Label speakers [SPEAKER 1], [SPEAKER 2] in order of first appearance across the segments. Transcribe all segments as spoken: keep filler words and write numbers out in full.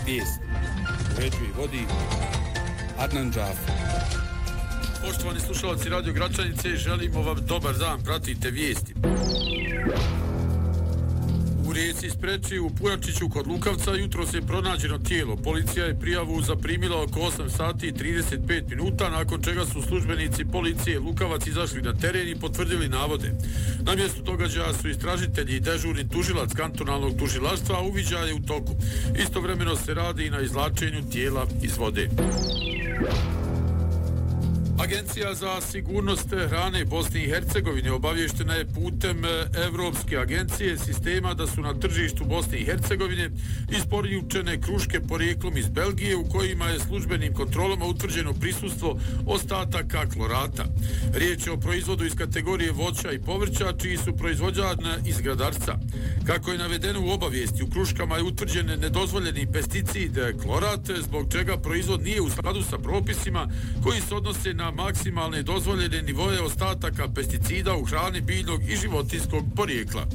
[SPEAKER 1] Vijest. Uređuje i vodi Adnan Džafer.
[SPEAKER 2] Poštovani slušalci Radio Gračanice, želimo vam dobar dan, pratite vijesti. U rijeci Spreči u Pujačiću kod Lukavca jutro se pronađeno tijelo. Policija je prijavu zaprimila oko osam sati i trideset pet minuta, nakon čega su službenici policije Lukavac izašli na teren i potvrdili navode. Na mjestu događaja su istražitelji i dežurni tužilac kantonalnog tužilaštva, a uviđaj je u toku. Istovremeno se radi i na izvlačenju tijela iz vode. Agencija za sigurnost hrane Bosne i Hercegovine obavještena je putem Evropske agencije sistema da su na tržištu Bosne i Hercegovine isporučene kruške porijeklom iz Belgije u kojima je službenim kontrolama utvrđeno prisustvo ostataka klorata. Riječ je o proizvodu iz kategorije voća i povrća čiji su proizvođači iz Gradarca. Kako je navedeno u obavijesti, u kruškama je utvrđen nedozvoljeni pesticid klorat, zbog čega proizvod nije u skladu sa propisima koji se odnose na maksimalne dozvoljene nivoje ostataka pesticida u hrani biljnog i životinjskog porijekla.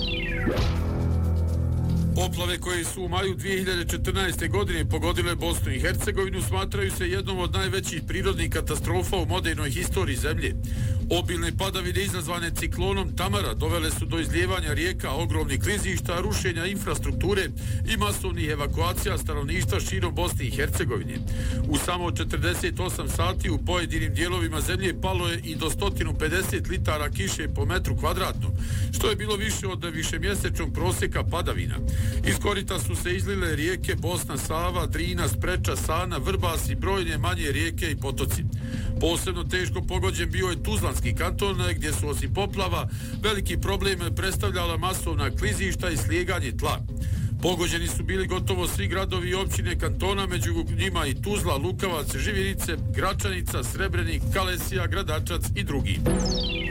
[SPEAKER 2] Poplave koje su u maju dvije hiljade četrnaeste. godine pogodile Bosnu i Hercegovinu smatraju se jednom od najvećih prirodnih katastrofa u modernoj historiji zemlje. Obilne padavine izazvane ciklonom Tamara dovele su do izlijevanja rijeka, ogromnih klizišta, rušenja infrastrukture i masovnih evakuacija stanovništva širom Bosne i Hercegovine. U samo četrdeset osam sati u pojedinim dijelovima zemlje palo je i do sto pedeset litara kiše po metru kvadratnom, što je bilo više od višemjesečnog prosjeka padavina. Iz korita su se izlile rijeke Bosna, Sava, Drina, Spreča, Sana, Vrbas i brojne manje rijeke i potoci. Posebno teško pogođen bio je Tuzlanski kanton, gdje su osim poplava veliki problem predstavljala masovna klizišta i slijeganje tla. Pogođeni su bili gotovo svi gradovi i općine kantona, među njima i Tuzla, Lukavac, Živinice, Gračanica, Srebrenik, Kalesija, Gradačac i drugi.